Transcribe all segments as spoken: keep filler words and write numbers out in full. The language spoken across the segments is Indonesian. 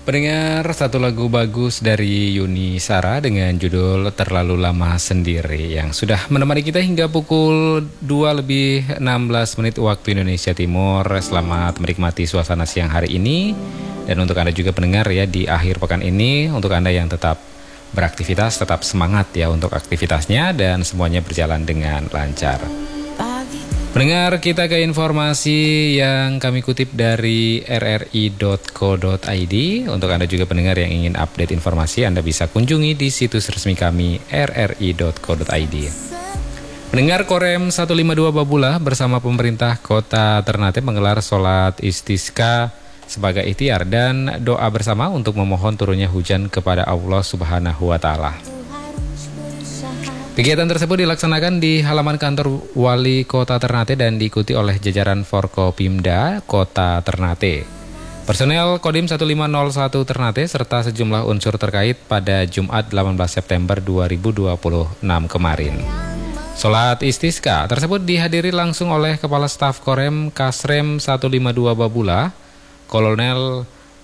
Pendengar, satu lagu bagus dari Yuni Sara dengan judul Terlalu Lama Sendiri yang sudah menemani kita hingga pukul dua lebih enam belas menit waktu Indonesia Timur. Selamat menikmati suasana siang hari ini. Dan untuk Anda juga pendengar ya, di akhir pekan ini, untuk Anda yang tetap beraktivitas, tetap semangat ya untuk aktivitasnya dan semuanya berjalan dengan lancar. Pendengar, kita ke informasi yang kami kutip dari r r i dot co dot i d. Untuk Anda juga pendengar yang ingin update informasi, Anda bisa kunjungi di situs resmi kami r r i dot co dot i d. Pendengar, Korem seratus lima puluh dua Babula bersama pemerintah Kota Ternate menggelar sholat istisqa sebagai ikhtiar dan doa bersama untuk memohon turunnya hujan kepada Allah Subhanahu wa Ta'ala. Kegiatan tersebut dilaksanakan di halaman kantor Wali Kota Ternate dan diikuti oleh jajaran Forkopimda Kota Ternate, personel Kodim seribu lima ratus satu Ternate, serta sejumlah unsur terkait pada Jumat delapan belas September dua ribu dua puluh enam kemarin. Sholat istisqa tersebut dihadiri langsung oleh Kepala Staf Korem Kasrem seratus lima puluh dua Babula, Kolonel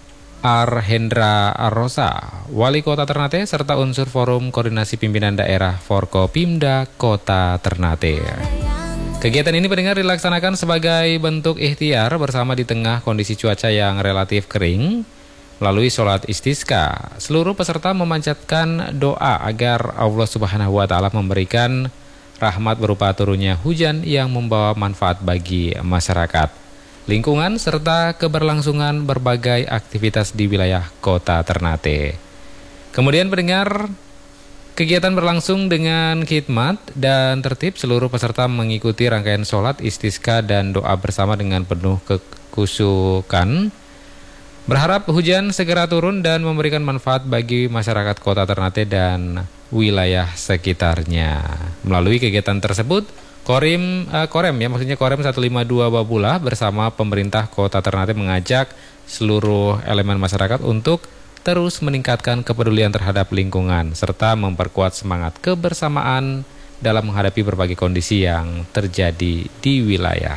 Arhendra Arrosa, Wali Kota Ternate, serta unsur Forum Koordinasi Pimpinan Daerah Forkopimda Kota Ternate. Kegiatan ini pendengar dilaksanakan sebagai bentuk ikhtiar bersama di tengah kondisi cuaca yang relatif kering. Melalui sholat istisqa, seluruh peserta memanjatkan doa agar Allah Subhanahu wa Ta'ala memberikan rahmat berupa turunnya hujan yang membawa manfaat bagi masyarakat, lingkungan, serta keberlangsungan berbagai aktivitas di wilayah Kota Ternate. Kemudian pendengar, kegiatan berlangsung dengan khidmat dan tertib. Seluruh peserta mengikuti rangkaian sholat istisqa dan doa bersama dengan penuh kekusyukan, berharap hujan segera turun dan memberikan manfaat bagi masyarakat Kota Ternate dan wilayah sekitarnya. Melalui kegiatan tersebut, Korim, uh, Korem ya maksudnya Korem seratus lima puluh dua Babula bersama pemerintah Kota Ternate mengajak seluruh elemen masyarakat untuk terus meningkatkan kepedulian terhadap lingkungan serta memperkuat semangat kebersamaan dalam menghadapi berbagai kondisi yang terjadi di wilayah.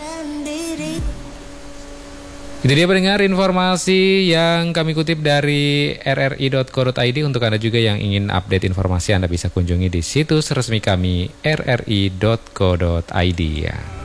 Itu dia pendengar informasi yang kami kutip dari r r i dot co dot i d. Untuk Anda juga yang ingin update informasi, Anda bisa kunjungi di situs resmi kami r r i dot co dot i d ya.